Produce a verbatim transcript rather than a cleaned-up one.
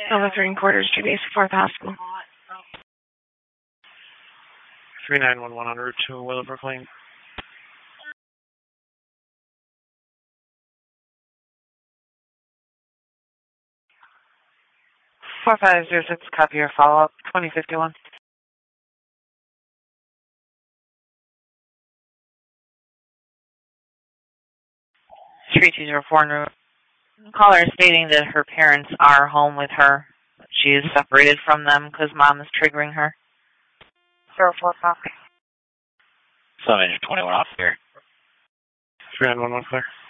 Over three and quarters, G base fourth hospital. three nine one one on route to Willowbrook Lane. four five zero six, copy your follow-up, twenty fifty-one. three two zero four, route. Caller is stating that her parents are home with her. She is separated from them because mom is triggering her. zero four copy. seven twenty-one off here. three nine one one clear.